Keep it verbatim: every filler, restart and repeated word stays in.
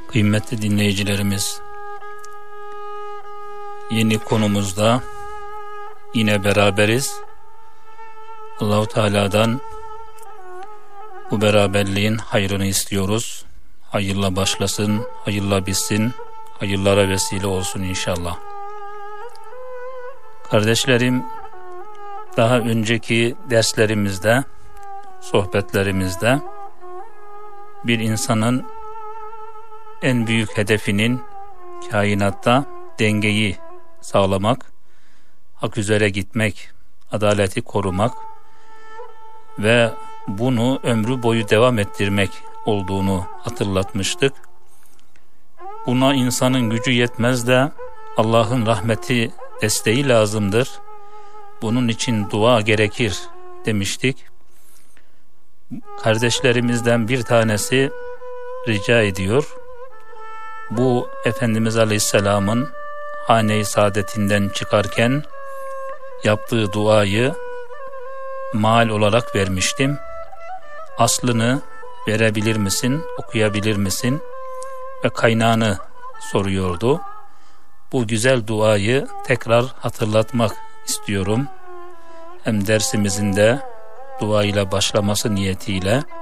Kıymetli dinleyicilerimiz, yeni konumuzda yine beraberiz. Allah-u Teala'dan bu beraberliğin hayrını istiyoruz. Hayırla başlasın, hayırla bitsin, hayırlara vesile olsun inşallah. Kardeşlerim, daha önceki derslerimizde, sohbetlerimizde bir insanın en büyük hedefinin kainatta dengeyi sağlamak, hak üzere gitmek, adaleti korumak ve bunu ömrü boyu devam ettirmek olduğunu hatırlatmıştık. Buna insanın gücü yetmez de Allah'ın rahmeti, desteği lazımdır. Bunun için dua gerekir demiştik. Kardeşlerimizden bir tanesi rica ediyor. Bu Efendimiz Aleyhisselam'ın hane-i saadetinden çıkarken yaptığı duayı maal olarak vermiştim. Aslını verebilir misin, okuyabilir misin? Ve kaynağını soruyordu. Bu güzel duayı tekrar hatırlatmak istiyorum. Hem dersimizin de duayla başlaması niyetiyle